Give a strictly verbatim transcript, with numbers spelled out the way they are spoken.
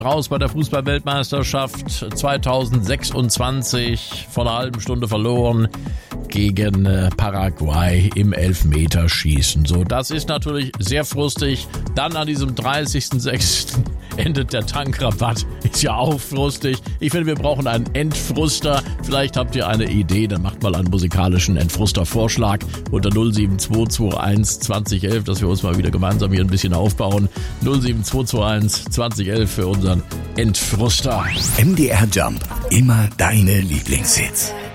Raus bei der Fußball-Weltmeisterschaft zweitausendsechsundzwanzig, vor einer halben Stunde verloren gegen Paraguay im Elfmeterschießen. So, das ist natürlich sehr frustig. Dann an diesem dreißigsten sechsten endet der Tankrabatt. Ist ja auch frustig. Ich finde, wir brauchen einen Entfruster. Vielleicht habt ihr eine Idee, dann macht mal einen musikalischen Entfruster-Vorschlag unter null sieben zwei zwei eins zwanzig elf, dass wir uns mal wieder gemeinsam hier ein bisschen aufbauen. null sieben zwei zwei eins zwanzig elf für unseren Entfruster. M D R Jump, immer deine Lieblingshits.